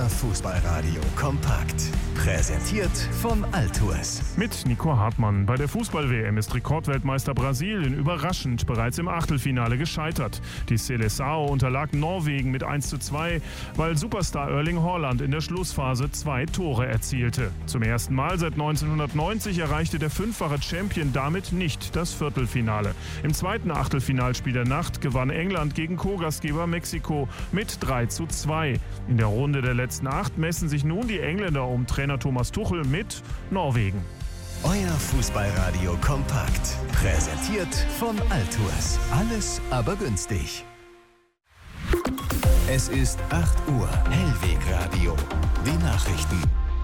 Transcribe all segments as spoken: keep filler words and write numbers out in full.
Euer Fußballradio kompakt. Präsentiert von Altours. Mit Nico Hartmann. Bei der Fußball-W M ist Rekordweltmeister Brasilien überraschend bereits im Achtelfinale gescheitert. Die Seleção unterlag Norwegen mit eins zu zwei, weil Superstar Erling Haaland in der Schlussphase zwei Tore erzielte. Zum ersten Mal seit neunzehnhundertneunzig erreichte der fünffache Champion damit nicht das Viertelfinale. Im zweiten Achtelfinalspiel der Nacht gewann England gegen Co-Gastgeber Mexiko mit drei zu zwei. In der Runde der letzten acht messen sich nun die Engländer um Trainer Thomas Tuchel mit Norwegen. Euer Fußballradio kompakt. Präsentiert von Altours. Alles aber günstig. Es ist acht Uhr. Hellwegradio. Die Nachrichten.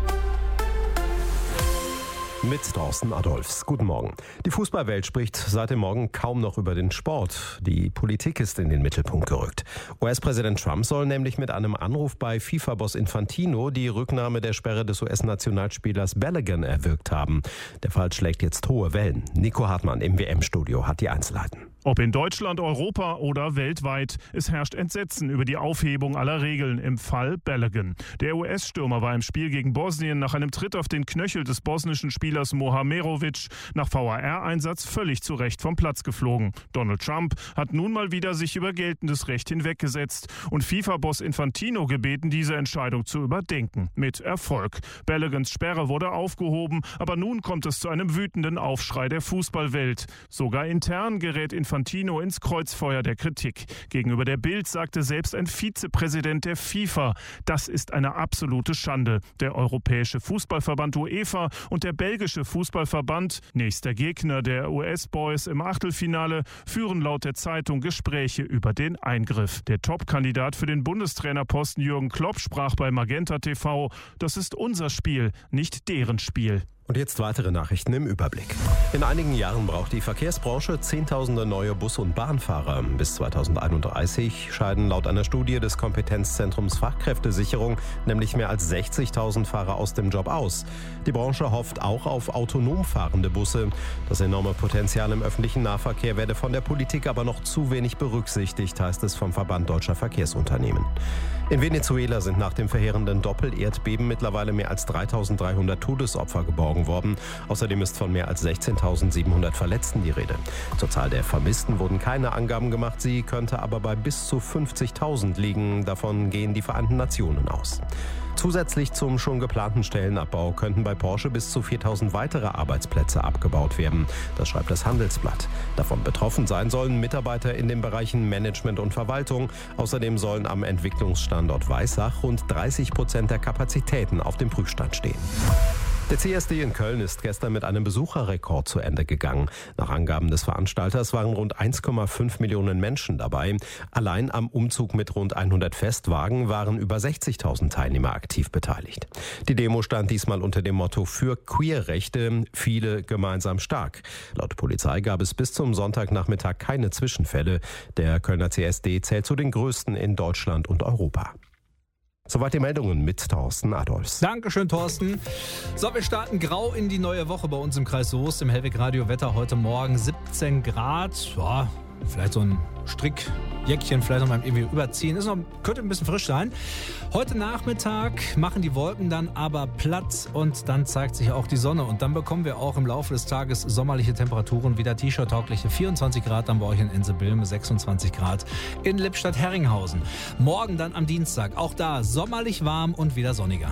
Mit Thorsten Adolphs. Guten Morgen. Die Fußballwelt spricht seit dem Morgen kaum noch über den Sport. Die Politik ist in den Mittelpunkt gerückt. U S-Präsident Trump soll nämlich mit einem Anruf bei FIFA-Boss Infantino die Rücknahme der Sperre des U S-Nationalspielers Balogun erwirkt haben. Der Fall schlägt jetzt hohe Wellen. Nico Hartmann im W M-Studio hat die Einzelheiten. Ob in Deutschland, Europa oder weltweit, es herrscht Entsetzen über die Aufhebung aller Regeln im Fall Balogun. Der U S-Stürmer war im Spiel gegen Bosnien nach einem Tritt auf den Knöchel des bosnischen Spielers Mohamerovic nach V A R-Einsatz völlig zu Recht vom Platz geflogen. Donald Trump hat nun mal wieder sich über geltendes Recht hinweggesetzt und FIFA-Boss Infantino gebeten, diese Entscheidung zu überdenken. Mit Erfolg. Baloguns Sperre wurde aufgehoben, aber nun kommt es zu einem wütenden Aufschrei der Fußballwelt. Sogar intern gerät Infantino ins Kreuzfeuer der Kritik. Gegenüber der Bild sagte selbst ein Vizepräsident der FIFA, das ist eine absolute Schande. Der Europäische Fußballverband UEFA und der belgische Fußballverband, nächster Gegner der U S-Boys im Achtelfinale, führen laut der Zeitung Gespräche über den Eingriff. Der Top-Kandidat für den Bundestrainerposten Jürgen Klopp sprach bei Magenta T V, das ist unser Spiel, nicht deren Spiel. Und jetzt weitere Nachrichten im Überblick. In einigen Jahren braucht die Verkehrsbranche Zehntausende neue Bus- und Bahnfahrer. Bis zweitausendeinunddreißig scheiden laut einer Studie des Kompetenzzentrums Fachkräftesicherung nämlich mehr als sechzigtausend Fahrer aus dem Job aus. Die Branche hofft auch auf autonom fahrende Busse. Das enorme Potenzial im öffentlichen Nahverkehr werde von der Politik aber noch zu wenig berücksichtigt, heißt es vom Verband Deutscher Verkehrsunternehmen. In Venezuela sind nach dem verheerenden Doppelerdbeben mittlerweile mehr als dreitausenddreihundert Todesopfer geborgen worden. Außerdem ist von mehr als sechzehntausendsiebenhundert Verletzten die Rede. Zur Zahl der Vermissten wurden keine Angaben gemacht, sie könnte aber bei bis zu fünfzigtausend liegen. Davon gehen die Vereinten Nationen aus. Zusätzlich zum schon geplanten Stellenabbau könnten bei Porsche bis zu viertausend weitere Arbeitsplätze abgebaut werden. Das schreibt das Handelsblatt. Davon betroffen sein sollen Mitarbeiter in den Bereichen Management und Verwaltung. Außerdem sollen am Entwicklungsstandort Weissach rund dreißig Prozent der Kapazitäten auf dem Prüfstand stehen. Der C S D in Köln ist gestern mit einem Besucherrekord zu Ende gegangen. Nach Angaben des Veranstalters waren rund eins Komma fünf Millionen Menschen dabei. Allein am Umzug mit rund hundert Festwagen waren über sechzigtausend Teilnehmer aktiv beteiligt. Die Demo stand diesmal unter dem Motto für Queerrechte, viele gemeinsam stark. Laut Polizei gab es bis zum Sonntagnachmittag keine Zwischenfälle. Der Kölner C S D zählt zu den größten in Deutschland und Europa. Soweit die Meldungen mit Thorsten Adolphs. Dankeschön, Thorsten. So, wir starten grau in die neue Woche bei uns im Kreis Soest. Im Hellwegradio Wetter heute Morgen siebzehn Grad. Ja, vielleicht so ein Strickjäckchen, vielleicht noch mal irgendwie überziehen. Ist noch, könnte ein bisschen frisch sein. Heute Nachmittag machen die Wolken dann aber Platz und dann zeigt sich auch die Sonne. Und dann bekommen wir auch im Laufe des Tages sommerliche Temperaturen, wieder T-Shirt-taugliche vierundzwanzig Grad dann bei euch in Ensebilm, sechsundzwanzig Grad in Lippstadt-Herringhausen. Morgen dann am Dienstag, auch da sommerlich warm und wieder sonniger.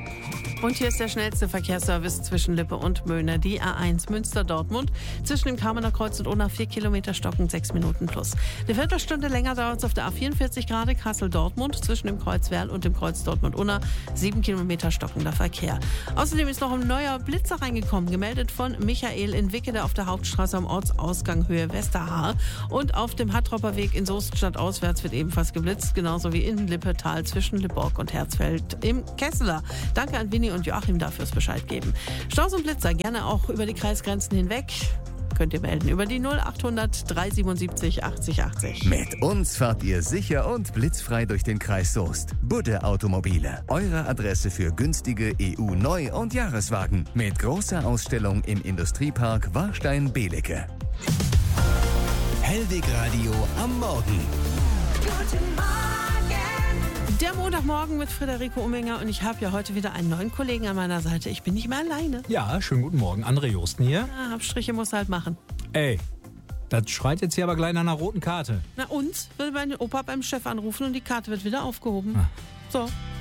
Und hier ist der schnellste Verkehrsservice zwischen Lippe und Möhne. Die A eins Münster-Dortmund. Zwischen dem Kamener Kreuz und Unna vier Kilometer stockend, sechs Minuten plus. Eine Viertelstunde länger dauert es auf der A vierundvierzig Grad Kassel-Dortmund. Zwischen dem Kreuz Werl und dem Kreuz Dortmund-Unna sieben Kilometer stockender Verkehr. Außerdem ist noch ein neuer Blitzer reingekommen. Gemeldet von Michael in Wickede auf der Hauptstraße am Ortsausgang Höhe Westerhaar. Und auf dem Hattropper-Weg in Soest stadtauswärts wird ebenfalls geblitzt. Genauso wie in Lippetal zwischen Liborg und Herzfeld im Kesseler. Danke an Winnie und Joachim dafür fürs Bescheid geben. Staus und Blitzer gerne auch über die Kreisgrenzen hinweg. Könnt ihr melden über die null achthundert dreihundertsiebenundsiebzig achtzig achtzig. Mit uns fahrt ihr sicher und blitzfrei durch den Kreis Soest. Budde Automobile. Eure Adresse für günstige E U-Neu- und Jahreswagen. Mit großer Ausstellung im Industriepark Warstein-Belecke. Hellwegradio am Morgen. Guten Morgen. Ja, Montagmorgen mit Friederike Umminger und ich habe ja heute wieder einen neuen Kollegen an meiner Seite. Ich bin nicht mehr alleine. Ja, schönen guten Morgen. André Josten hier. Ja, Abstriche muss halt machen. Ey, das schreit jetzt hier aber gleich nach einer roten Karte. Na und? Will mein Opa beim Chef anrufen und die Karte wird wieder aufgehoben. Ah. So.